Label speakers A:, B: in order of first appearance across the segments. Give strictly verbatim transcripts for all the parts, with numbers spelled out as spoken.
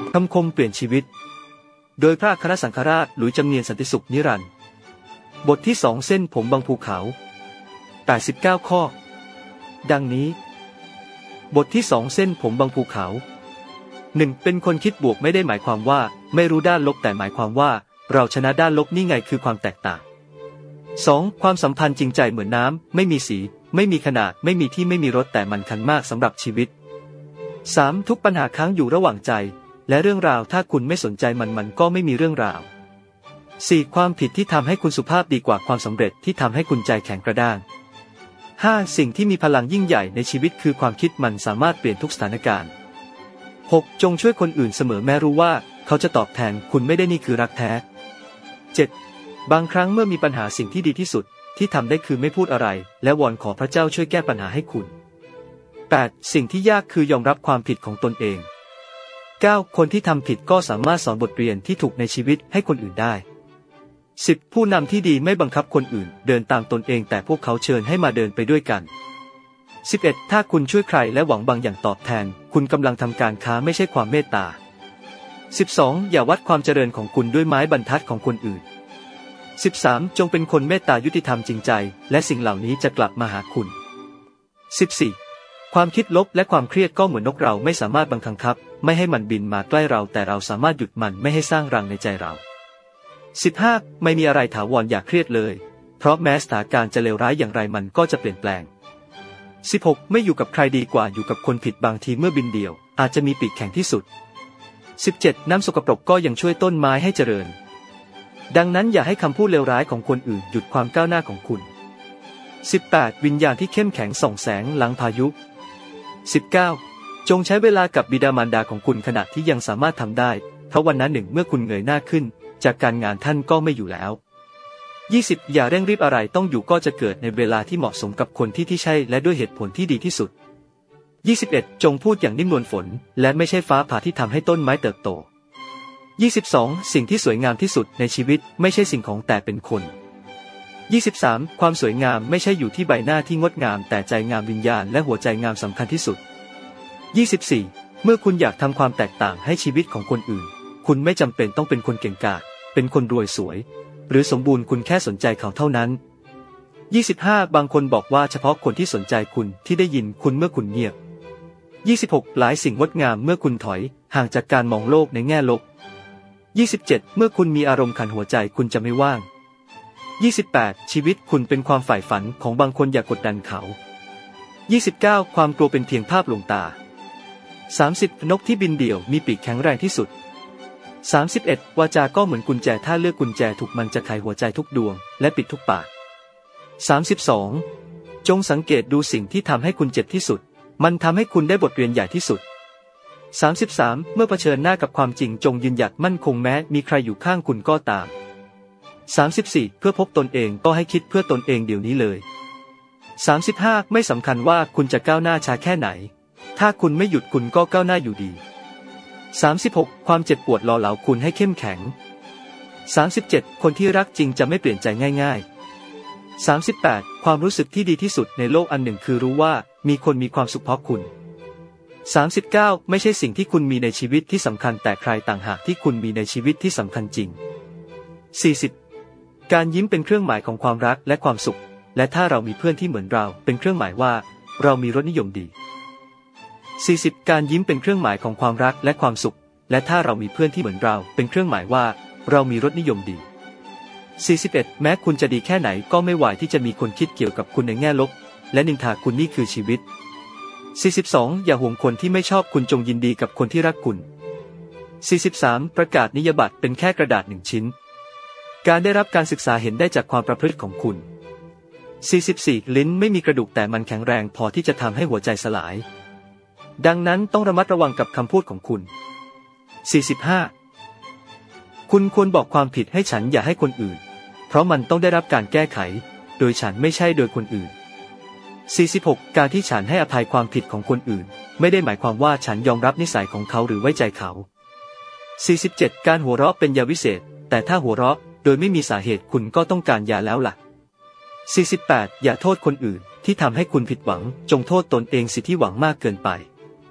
A: คำคมเปลี่ยนชีวิตโดยพระอัครสังฆราชหลุยส์จำเนียนสันติสุขนิรันดร์บทที่สองเส้นผมบางภูเขาแปดสิบเก้าข้อดังนี้บทที่สองเส้นผมบางภูเขาหนึ่งเป็นคนคิดบวกไม่ได้หมายความว่าไม่รู้ด้านลบแต่หมายความว่าเราชนะด้านลบนี่ไงคือความแตกต่าง สอง ความสัมพันธ์จริงใจเหมือนน้ำไม่มีสีไม่มีขนาดไม่มีที่ไม่มีรสแต่มันคันมากสำหรับชีวิต สาม ทุกปัญหาค้างอยู่ระหว่างใจและเรื่องราวถ้าคุณไม่สนใจมันมันก็ไม่มีเรื่องราว สี่ ความผิดที่ทำให้คุณสุภาพดีกว่าความสำเร็จที่ทำให้คุณใจแข็งกระด้าง ห้า สิ่งที่มีพลังยิ่งใหญ่ในชีวิตคือความคิดมันสามารถเปลี่ยนทุกสถานการณ์ หก จงช่วยคนอื่นเสมอแม้รู้ว่าเขาจะตอบแทนคุณไม่ได้นี่คือรักแท้ เจ็ด บางครั้งเมื่อมีปัญหาสิ่งที่ดีที่สุดที่ทำได้คือไม่พูดอะไรและวอนขอพระเจ้าช่วยแก้ปัญหาให้คุณ แปด สิ่งที่ยากคือยอมรับความผิดของตนเอง เก้า คนที่ทำผิดก็สามารถสอนบทเรียนที่ถูกในชีวิตให้คนอื่นได้ สิบ ผู้นำที่ดีไม่บังคับคนอื่นเดินตามตนเองแต่พวกเขาเชิญให้มาเดินไปด้วยกัน สิบเอ็ด ถ้าคุณช่วยใครและหวังบางอย่างตอบแทนคุณกำลังทำการค้าไม่ใช่ความเมตตา สิบสอง อย่าวัดความเจริญของคุณด้วยไม้บรรทัดของคนอื่น สิบสาม จงเป็นคนเมตตายุติธรรมจริงใจและสิ่งเหล่านี้จะกลับมาหาคุณ สิบสี่ ความคิดลบและความเครียดก็เหมือนนกเราไม่สามารถบังคับไม่ให้มันบินมาใกล้เราแต่เราสามารถหยุดมันไม่ให้สร้างรังในใจเรา สิบห้า ไม่มีอะไรถาวรอย่าเครียดเลยเพราะแม้สถานการณ์จะเลวร้ายอย่างไรมันก็จะเปลี่ยนแปลง สิบหก ไม่อยู่กับใครดีกว่าอยู่กับคนผิดบางทีเมื่อบินเดี่ยวอาจจะมีปีกแข็งที่สุด สิบเจ็ด น้ำสกปรกก็ยังช่วยต้นไม้ให้เจริญดังนั้นอย่าให้คำพูดเลวร้ายของคนอื่นหยุดความก้าวหน้าของคุณ สิบแปด วิญญาณที่เข้มแข็งส่องแสงหลังพายุ สิบเก้า จงใช้เวลากับบิดามารดาของคุณขณะที่ยังสามารถทำได้เพราะวันนั้นหนึ่งเมื่อคุณเงยหน้าขึ้นจากการงานท่านก็ไม่อยู่แล้ว ยี่สิบ อย่าเร่งรีบอะไรต้องอยู่ก็จะเกิดในเวลาที่เหมาะสมกับคนที่ที่ใช่และด้วยเหตุผลที่ดีที่สุด ยี่สิบเอ็ด จงพูดอย่างนิ่มนวลฝนและไม่ใช่ฟ้าผ่าที่ทำให้ต้นไม้เติบโต ยี่สิบสอง สิ่งที่สวยงามที่สุดในชีวิตไม่ใช่สิ่งของแต่เป็นคน ยี่สิบสาม ความสวยงามไม่ใช่อยู่ที่ใบหน้าที่งดงามแต่ใจงามวิญญาณและหัวใจงามสำคัญที่สุด ยี่สิบสี่ เมื่อคุณอยากทำความแตกต่างให้ชีวิตของคนอื่นคุณไม่จำเป็นต้องเป็นคนเก่งกาจเป็นคนรวยสวยหรือสมบูรณ์คุณแค่สนใจเขาเท่านั้น ยี่สิบห้า บางคนบอกว่าเฉพาะคนที่สนใจคุณที่ได้ยินคุณเมื่อคุณเงียบ ยี่สิบหก หลายสิ่งงดงามเมื่อคุณถอยห่างจากการมองโลกในแง่ลบ ยี่สิบเจ็ด เมื่อคุณมีอารมณ์ขันหัวใจคุณจะไม่ว่าง ยี่สิบแปด ชีวิตคุณเป็นความใฝ่ฝันของบางคนอย่ากดดันเขา ยี่สิบเก้า ความกลัวเป็นเพียงภาพลวงตา สามสิบ นกที่บินเดี่ยวมีปีกแข็งแรงที่สุด สามสิบเอ็ด วาจาก็เหมือนกุญแจถ้าเลือกกุญแจถูกมันจะไขหัวใจทุกดวงและปิดทุกปาก สามสิบสอง จงสังเกตดูสิ่งที่ทำให้คุณเจ็บที่สุดมันทำให้คุณได้บทเรียนใหญ่ที่สุด สามสิบสาม เมื่อเผชิญหน้ากับความจริงจงยืนหยัดมั่นคงแม้มีใครอยู่ข้างคุณก็ตาม สามสิบสี่ เพื่อพบตนเองก็ให้คิดเพื่อตนเองเดี๋ยวนี้เลย สามสิบห้า ไม่สำคัญว่าคุณจะก้าวหน้าช้าแค่ไหนถ้าคุณไม่หยุดคุณก็ก้าวหน้าอยู่ดี สามสิบหก ความเจ็บปวดหล่อเหลาคุณให้เข้มแข็ง สามสิบเจ็ด คนที่รักจริงจะไม่เปลี่ยนใจง่ายๆ สามสิบแปด ความรู้สึกที่ดีที่สุดในโลกอันหนึ่งคือรู้ว่ามีคนมีความสุขเพราะคุณ สามสิบเก้า ไม่ใช่สิ่งที่คุณมีในชีวิตที่สำคัญแต่ใครต่างหากที่คุณมีในชีวิตที่สำคัญจริง สี่สิบ การยิ้มเป็นเครื่องหมายของความรักและความสุขและถ้าเรามีเพื่อนที่เหมือนเราเป็นเครื่องหมายว่าเรามีรสนิยมดี สี่สิบ การยิ้มเป็นเครื่องหมายของความรักและความสุขและถ้าเรามีเพื่อนที่เหมือนเราเป็นเครื่องหมายว่าเรามีรสนิยมดี สี่สิบเอ็ด แม้คุณจะดีแค่ไหนก็ไม่ไหวที่จะมีคนคิดเกี่ยวกับคุณในแง่ลบและนินทาคุณนี่คือชีวิต สี่สิบสอง อย่าห่วงคนที่ไม่ชอบคุณจงยินดีกับคนที่รักคุณ สี่สิบสาม ประกาศนียบัตรเป็นแค่กระดาษหนึ่งชิ้นการได้รับการศึกษาเห็นได้จากความประพฤติของคุณ สี่สิบสี่ ลิ้นไม่มีกระดูกแต่มันแข็งแรงพอที่จะทำให้หัวใจสลายดังนั้นต้องระมัดระวังกับคำพูดของคุณ สี่สิบห้า คุณควรบอกความผิดให้ฉันอย่าให้คนอื่นเพราะมันต้องได้รับการแก้ไขโดยฉันไม่ใช่โดยคนอื่น สี่สิบหก การที่ฉันให้อภัยความผิดของคนอื่นไม่ได้หมายความว่าฉันยอมรับนิสัยของเขาหรือไว้ใจเขา สี่สิบเจ็ด การหัวเราะเป็นยาวิเศษแต่ถ้าหัวเราะโดยไม่มีสาเหตุคุณก็ต้องการยาแล้วล่ะ สี่สิบแปด อย่าโทษคนอื่นที่ทำให้คุณผิดหวังจงโทษตนเองสิที่หวังมากเกินไป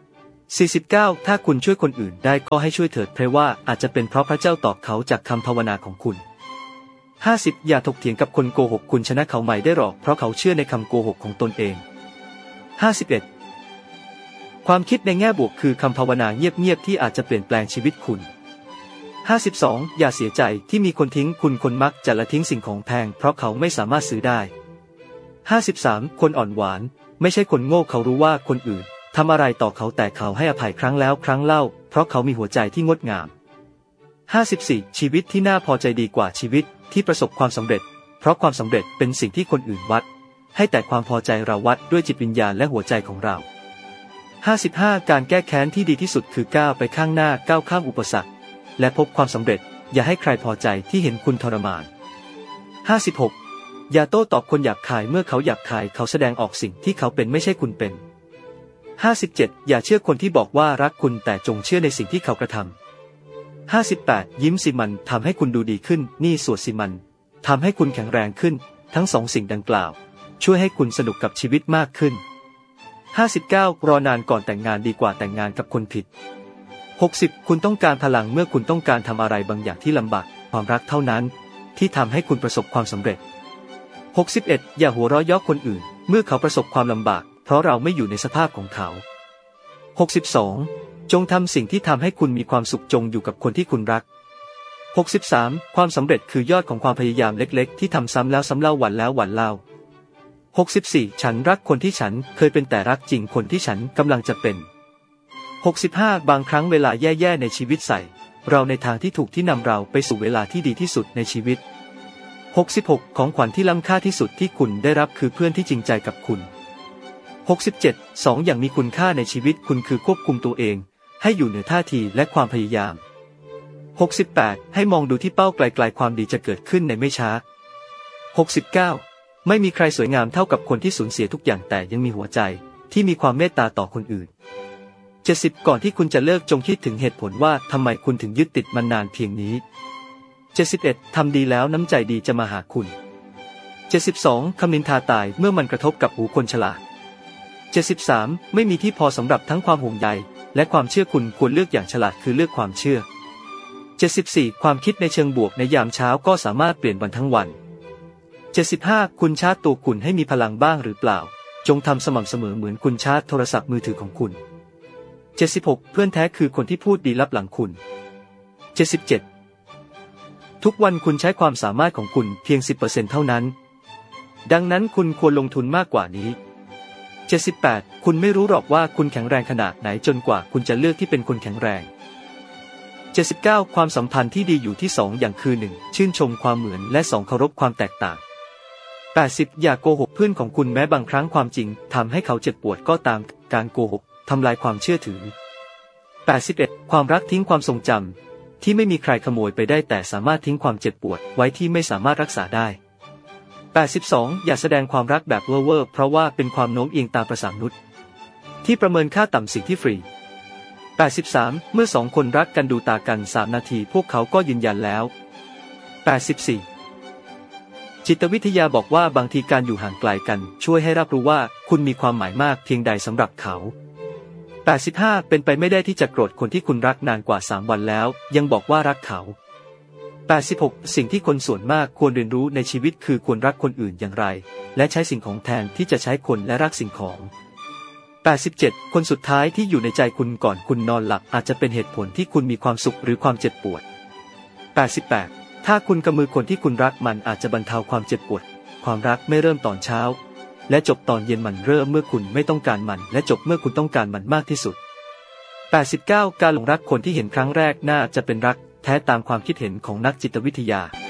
A: สี่สิบเก้า ถ้าคุณช่วยคนอื่นได้ก็ให้ช่วยเถิดเพราะว่าอาจจะเป็นเพราะพระเจ้าตอบเขาจากคำภาวนาของคุณ ห้าสิบ อย่าถกเถียงกับคนโกหกคุณชนะเขาไม่ได้หรอกเพราะเขาเชื่อในคำโกหกของตนเอง ห้าสิบเอ็ด ความคิดในแง่บวกคือคำภาวนาเงียบๆที่อาจจะเปลี่ยนแปลงชีวิตคุณ ห้าสิบสอง อย่าเสียใจที่มีคนทิ้งคุณคนมักจะละทิ้งสิ่งของแพงเพราะเขาไม่สามารถซื้อได้ ห้าสิบสาม คนอ่อนหวานไม่ใช่คนโง่เขารู้ว่าคนอื่นทำอะไรต่อเขาแต่เขาให้อภัยครั้งแล้วครั้งเล่าเพราะเขามีหัวใจที่งดงาม ห้าสิบสี่ ชีวิตที่น่าพอใจดีกว่าชีวิตที่ประสบความสำเร็จเพราะความสำเร็จเป็นสิ่งที่คนอื่นวัดให้แต่ความพอใจเราวัดด้วยจิตวิญญาณและหัวใจของเรา ห้าสิบห้า การแก้แค้นที่ดีที่สุดคือก้าวไปข้างหน้าก้าวข้ามอุปสรรคและพบความสำเร็จอย่าให้ใครพอใจที่เห็นคุณทรมาน ห้าสิบหก อย่าโต้ตอบคนหยาบคายเมื่อเขาหยาบคายเขาแสดงออกสิ่งที่เขาเป็นไม่ใช่คุณเป็น ห้าสิบเจ็ด อย่าเชื่อคนที่บอกว่ารักคุณแต่จงเชื่อในสิ่งที่เขากระทำ ห้าสิบแปด ยิ้มสิมันทำให้คุณดูดีขึ้นนี่สวดสิมันทำให้คุณแข็งแรงขึ้นทั้งสองสิ่งดังกล่าวช่วยให้คุณสนุกกับชีวิตมากขึ้น ห้าสิบเก้า รอนานก่อนแต่งงานดีกว่าแต่งงานกับคนผิด หกสิบ คุณต้องการพลังเมื่อคุณต้องการทำอะไรบางอย่างที่ลำบากความรักเท่านั้นที่ทำให้คุณประสบความสำเร็จ หกสิบเอ็ด อย่าหัวเราะเยาะคนอื่นเมื่อเขาประสบความลำบากเพราะเราไม่อยู่ในสภาพของเขา หกสิบสอง จงทำสิ่งที่ทำให้คุณมีความสุขจงอยู่กับคนที่คุณรัก หกสิบสาม ความสำเร็จคือยอดของความพยายามเล็กๆที่ทำซ้ำแล้วซ้ำเล่าวันแล้ววันเล่า หกสิบสี่ ฉันรักคนที่ฉันเคยเป็นแต่รักจริงคนที่ฉันกำลังจะเป็น หกสิบห้า บางครั้งเวลาแย่ๆในชีวิตใส่เราในทางที่ถูกที่นำเราไปสู่เวลาที่ดีที่สุดในชีวิต หกสิบหก ของขวัญที่ล้ำค่าที่สุดที่คุณได้รับคือเพื่อนที่จริงใจกับคุณ หกสิบเจ็ด สอง อย่างมีคุณค่าในชีวิตคุณคือควบคุมตัวเองให้อยู่เหนือท่าทีและความพยายาม หกสิบแปด ให้มองดูที่เป้าไกลๆความดีจะเกิดขึ้นในไม่ช้า หกสิบเก้า ไม่มีใครสวยงามเท่ากับคนที่สูญเสียทุกอย่างแต่ยังมีหัวใจที่มีความเมตตาต่อคนอื่น เจ็ดสิบ ก่อนที่คุณจะเลิกจงคิดถึงเหตุผลว่าทำไมคุณถึงยึดติดมันนานเพียงนี้ เจ็ดสิบเอ็ด ทำดีแล้วน้ำใจดีจะมาหาคุณ เจ็ดสิบสอง คำนินทาตายเมื่อมันกระทบกับหูคนฉลาด เจ็ดสิบสาม ไม่มีที่พอสำหรับทั้งความห่วงใยและความเชื่อคุณควรเลือกอย่างฉลาดคือเลือกความเชื่อ เจ็ดสิบสี่ ความคิดในเชิงบวกในยามเช้าก็สามารถเปลี่ยนวันทั้งวัน เจ็ดสิบห้า คุณชาร์จตัวคุณให้มีพลังบ้างหรือเปล่าจงทำสม่ำเสมอเหมือนคุณชาร์จโทรศัพท์มือถือของคุณ เจ็ดสิบหก เพื่อนแท้คือคนที่พูดดีลับหลังคุณ เจ็ดสิบเจ็ด ทุกวันคุณใช้ความสามารถของคุณเพียง สิบเปอร์เซ็นต์ เท่านั้นดังนั้นคุณควรลงทุนมากกว่านี้ เจ็ดสิบแปด คุณไม่รู้หรอกว่าคุณแข็งแรงขนาดไหนจนกว่าคุณจะเลือกที่เป็นคนแข็งแรง เจ็ดสิบเก้า ความสัมพันธ์ที่ดีอยู่ที่สองอย่างคือ หนึ่ง ชื่นชมความเหมือนและ สอง เคารพความแตกต่าง แปดสิบ อย่าโกหกเพื่อนของคุณแม้บางครั้งความจริงทำให้เขาเจ็บปวดก็ตามการโกหกทำลายความเชื่อถือ แปดสิบเอ็ด ความรักทิ้งความทรงจำที่ไม่มีใครขโมยไปได้แต่สามารถทิ้งความเจ็บปวดไว้ที่ไม่สามารถรักษาได้ แปดสิบสอง อย่าแสดงความรักแบบเว่อร์ๆเพราะว่าเป็นความโน้มเอียงตามประสามนุษย์ที่ประเมินค่าต่ำสิ่งที่ฟรี แปดสิบสาม เมื่อสองคนรักกันดูตากันสามนาทีพวกเขาก็ยืนยันแล้ว แปดสิบสี่ จิตวิทยาบอกว่าบางทีการอยู่ห่างไกลกันช่วยให้รับรู้ว่าคุณมีความหมายมากเพียงใดสำหรับเขา แปดสิบห้า เป็นไปไม่ได้ที่จะโกรธคนที่คุณรักนานกว่าสามวันแล้วยังบอกว่ารักเขา แปดสิบหก สิ่งที่คนส่วนมากควรเรียนรู้ในชีวิตคือควรรักคนอื่นอย่างไรและใช้สิ่งของแทนที่จะใช้คนและรักสิ่งของ แปดสิบเจ็ด คนสุดท้ายที่อยู่ในใจคุณก่อนคุณนอนหลับอาจจะเป็นเหตุผลที่คุณมีความสุขหรือความเจ็บปวด แปดสิบแปด ถ้าคุณกำมือคนที่คุณรักมันอาจจะบรรเทาความเจ็บปวดความรักไม่เริ่มตอนเช้าและจบตอนเย็นมันเริ่มเมื่อคุณไม่ต้องการมันและจบเมื่อคุณต้องการมันมากที่สุด แปดสิบเก้า การหลงรักคนที่เห็นครั้งแรกน่าจะเป็นรักแท้ตามความคิดเห็นของนักจิตวิทยา